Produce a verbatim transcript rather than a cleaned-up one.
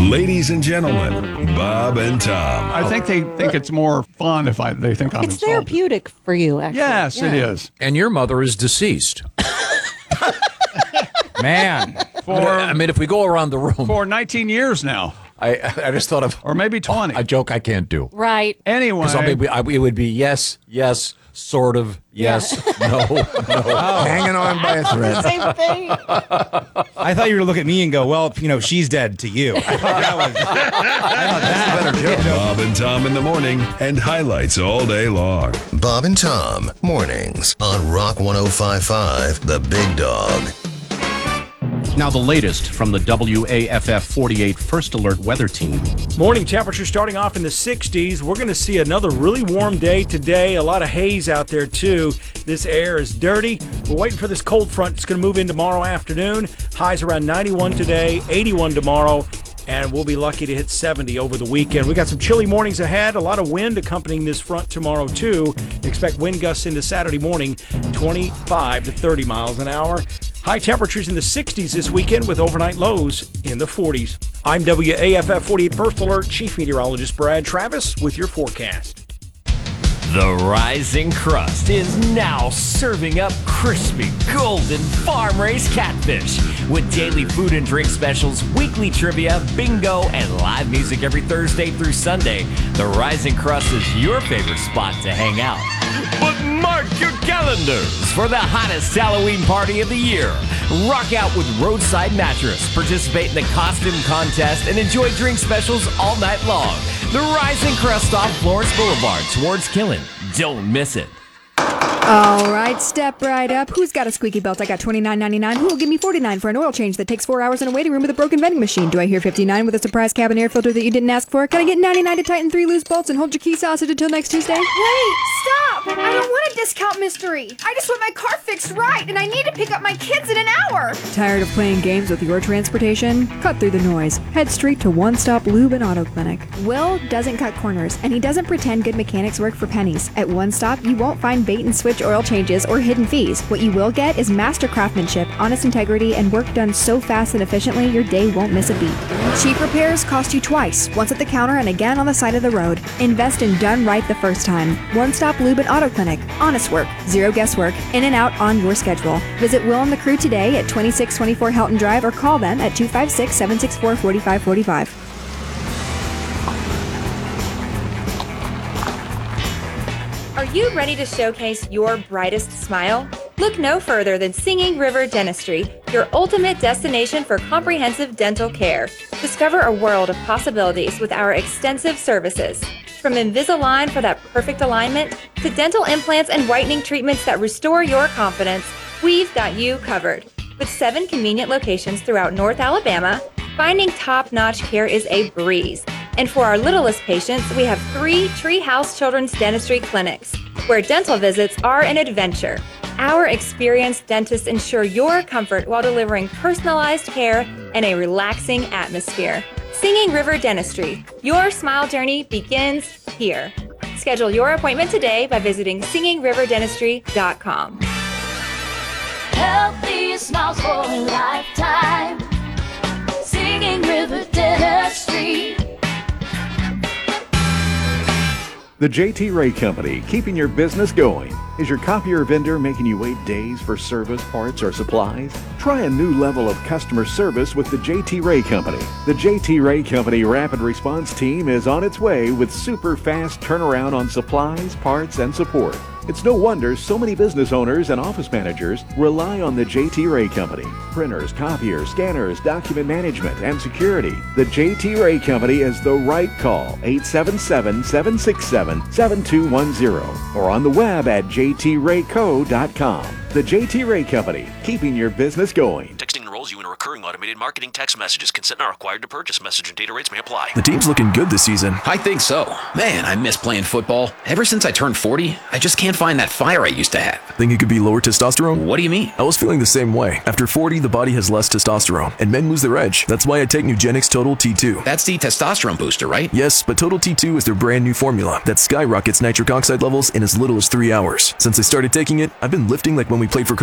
Ladies and gentlemen, Bob and Tom. I think they think it's more fun if I they think I'm It's insulted. therapeutic for you, actually. Yes, Yeah. it is. And your mother is deceased. Man, for I mean, if we go around the room, for nineteen years now, I I just thought of or maybe twenty. a joke I can't do. Right. Anyway, Because I mean, I, it would be yes, yes, sort of, yes, no, no. Hanging on by a thread. Same thing. I thought you were to look at me and go, well, you know, she's dead to you. I thought that was, I thought that was a better joke. Bob and Tom in the morning and highlights all day long. Bob and Tom, mornings on Rock one oh five point five, The Big Dog. Now the latest from the W A F F forty-eight First Alert Weather Team. Morning temperature starting off in the sixties. We're going to see another really warm day today. A lot of haze out there, too. This air is dirty. We're waiting for this cold front. It's going to move in tomorrow afternoon. Highs around ninety-one today, eighty-one tomorrow, and we'll be lucky to hit seventy over the weekend. We got some chilly mornings ahead. A lot of wind accompanying this front tomorrow, too. Expect wind gusts into Saturday morning, twenty-five to thirty miles an hour. High temperatures in the sixties this weekend with overnight lows in the forties. I'm W A F F forty-eight First Alert Chief Meteorologist Brad Travis with your forecast. The Rising Crust is now serving up crispy, golden farm-raised catfish with daily food and drink specials, weekly trivia, bingo, and live music every Thursday through Sunday. The Rising Crust is your favorite spot to hang out. But mark your calendars for the hottest Halloween party of the year. Rock out with Roadside Mattress, participate in the costume contest, and enjoy drink specials all night long. The Rising Crust off Florence Boulevard towards Killen. Don't miss it. All right, step right up. Who's got a squeaky belt? I got twenty-nine ninety-nine. Who will give me forty-nine for an oil change that takes four hours in a waiting room with a broken vending machine? Do I hear fifty-nine with a surprise cabin air filter that you didn't ask for? Can I get ninety-nine to tighten three loose bolts and hold your key sausage until next Tuesday? Wait, stop! I don't want a discount mystery. I just want my car fixed right, and I need to pick up my kids in an hour. Tired of playing games with your transportation? Cut through the noise. Head straight to One Stop Lube and Auto Clinic. Will doesn't cut corners, and he doesn't pretend good mechanics work for pennies. At One Stop, you won't find bait and switch oil changes or hidden fees. What you will get is master craftsmanship, honest integrity, and work done so fast and efficiently your day won't miss a beat. Cheap repairs cost you twice, once at the counter and again on the side of the road. Invest in done right the first time. One Stop Lube and Auto Clinic. Honest work, zero guesswork, in and out on your schedule. Visit Will and the crew today at twenty-six twenty-four Helton Drive or call them at two five six, seven six four, four five four five. Are you ready to showcase your brightest smile? Look no further than Singing River Dentistry, your ultimate destination for comprehensive dental care. Discover a world of possibilities with our extensive services. From Invisalign for that perfect alignment, to dental implants and whitening treatments that restore your confidence, we've got you covered. With seven convenient locations throughout North Alabama, finding top-notch care is a breeze. And for our littlest patients, we have three Treehouse Children's Dentistry clinics, where dental visits are an adventure. Our experienced dentists ensure your comfort while delivering personalized care and a relaxing atmosphere. Singing River Dentistry, your smile journey begins here. Schedule your appointment today by visiting singing river dentistry dot com. Healthy smiles for a lifetime. Singing River Dentistry. The J T Ray Company, keeping your business going. Is your copier vendor making you wait days for service, parts, or supplies? Try a new level of customer service with the J T Ray Company. The J T Ray Company Rapid Response Team is on its way with super fast turnaround on supplies, parts, and support. It's no wonder so many business owners and office managers rely on the J T Ray Company. Printers, copiers, scanners, document management, and security. The J T Ray Company is the right call. eight seven seven, seven six seven, seven two one zero or on the web at j t ray co dot com. The J T Ray Company, keeping your business going. Texting enrolls you in a recurring automated marketing text messages. Consent not required to purchase. Message and data rates may apply. The team's looking good this season. I think so. Man, I miss playing football. Ever since I turned forty, I just can't find that fire I used to have. Think it could be lower testosterone? What do you mean? I was feeling the same way. After forty, the body has less testosterone, and men lose their edge. That's why I take Nugenix Total T two. That's the testosterone booster, right? Yes, but Total T two is their brand new formula that skyrockets nitric oxide levels in as little as three hours. Since I started taking it, I've been lifting like when we played for